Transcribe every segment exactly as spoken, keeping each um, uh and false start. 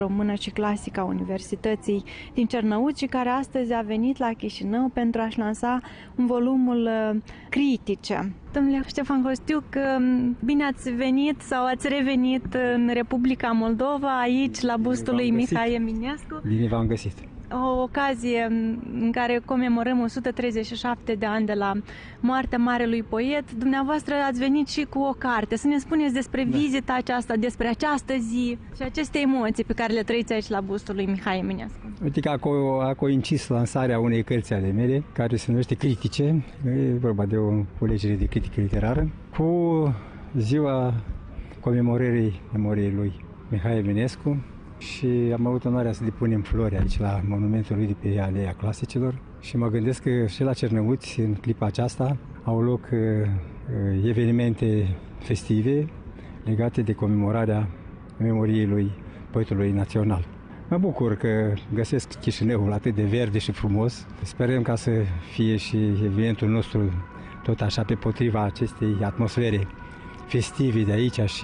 română și clasică a Universității din Cernăuți și care astăzi a venit la Chișinău pentru a-și lansa un volumul Critice. Domnule Ștefan Costiuc, bine ați venit sau ați revenit în Republica Moldova, aici la bustul lui Mihai Eminescu. Bine v-am găsit. O ocazie în care comemorăm o sută treizeci și șapte de ani de la moartea marelui poet. Dumneavoastră ați venit și cu o carte. Să ne spuneți despre da. vizita aceasta, despre această zi și aceste emoții pe care le trăiți aici la bustul lui Mihai Eminescu. Uite că a, co a coincis lansarea unei cărți ale mele, care se numește Critice, e vorba de o culegere de critică literară, cu ziua comemorării memoriei lui Mihai Eminescu. Și am avut onoarea să depunem flori aici la monumentul lui de pe Aleea Clasicilor și mă gândesc că și la Cernăuți, în clipa aceasta, au loc uh, evenimente festive legate de comemorarea memoriei lui poetului național. Mă bucur că găsesc Chișinăul atât de verde și frumos. Sperăm ca să fie și evenimentul nostru tot așa pe potriva acestei atmosfere festive de aici și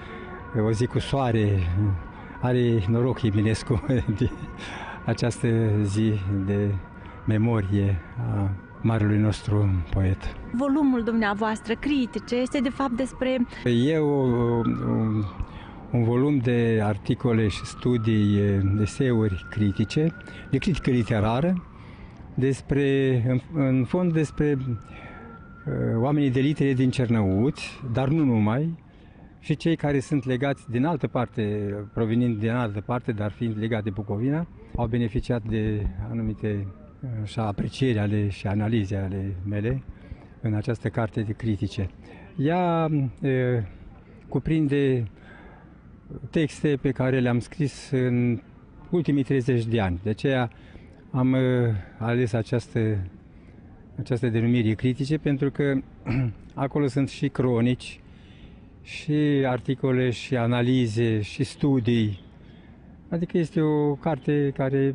o zi cu soare. Are noroc Eminescu de această zi de memorie a marelui nostru poet. Volumul dumneavoastră, Critice, este de fapt despre... E o, un, un volum de articole și studii, eseuri critice, de critică literară, despre, în, în fond despre uh, oamenii de litere din Cernăuți, dar nu numai, și cei care sunt legați din altă parte, provenind din altă parte, dar fiind legați de Bucovina, au beneficiat de anumite așa, aprecieri ale și analize ale mele în această carte de critice. Ea e, cuprinde texte pe care le-am scris în ultimii treizeci de ani. De aceea am e, ales această, această denumire critice, pentru că acolo sunt și cronici, și articole, și analize, și studii. Adică este o carte care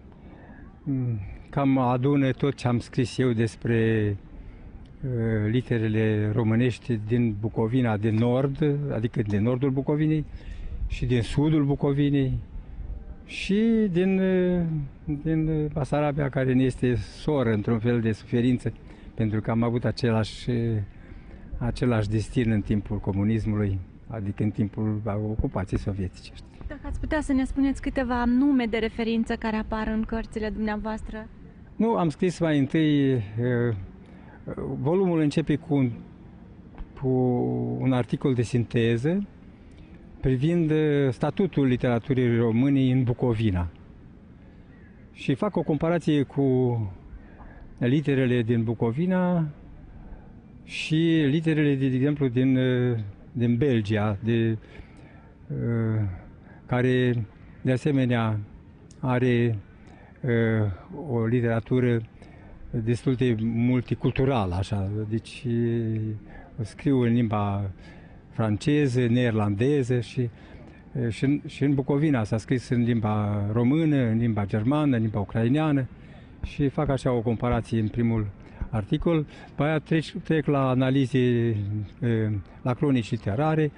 cam adună tot ce am scris eu despre uh, literele românești din Bucovina de nord, adică din nordul Bucovinei, și din sudul Bucovinei, și din, uh, din Basarabia, care ne este soră într-un fel de suferință, pentru că am avut același același destin în timpul comunismului, adică în timpul ocupației sovietice. Dacă ați putea să ne spuneți câteva nume de referință care apar în cărțile dumneavoastră? Nu, am scris mai întâi, volumul începe cu un, cu un articol de sinteză privind statutul literaturii române în Bucovina. Și fac o comparație cu literele din Bucovina și literele, de exemplu, din, din Belgia, de, care, de asemenea, are o literatură destul de multiculturală, așa. Deci scriu în limba franceză, neerlandeză și, și, în, și în Bucovina s-a scris în limba română, în limba germană, în limba ucraineană și fac așa o comparație în primul articol, pe aia trec, trec la analize, la cronici literare,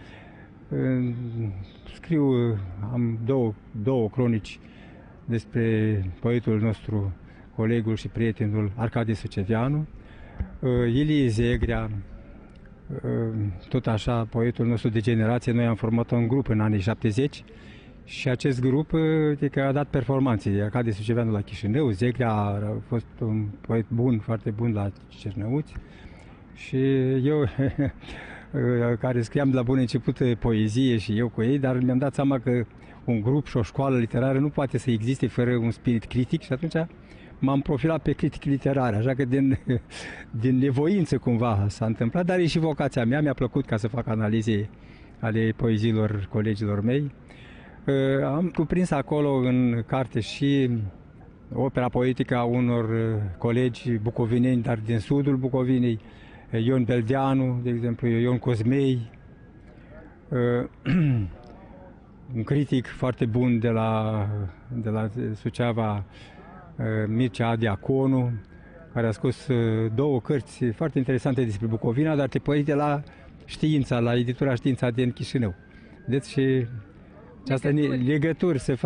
scriu, am două, două cronici despre poetul nostru, colegul și prietenul Arcadie Suceveanu, Ilie Zegrea, tot așa, poetul nostru de generație. Noi am format un grup în anii șaptezeci și acest grup că a dat performanțe. Arcadie Suceveanu la Chișinău, Zegrea a fost un poet bun, foarte bun la Cernăuți și eu, care scriam de la bun început poezie și eu cu ei, dar mi-am dat seama că un grup și o școală literară nu poate să existe fără un spirit critic și atunci m-am profilat pe critică literară, așa că din, din nevoință cumva s-a întâmplat, dar e și vocația mea, mi-a plăcut ca să fac analize ale poeziilor colegilor mei. Am cuprins acolo în carte și opera poetică a unor colegi bucovineni, dar din sudul Bucovinei, Ion Beldeanu, de exemplu, Ion Cosmei, un critic foarte bun de la, de la Suceava, Mircea Diaconu, care a scos două cărți foarte interesante despre Bucovina, dar tipărite la Știința, la editura Știința din Chișinău. Deci și această legături se fac.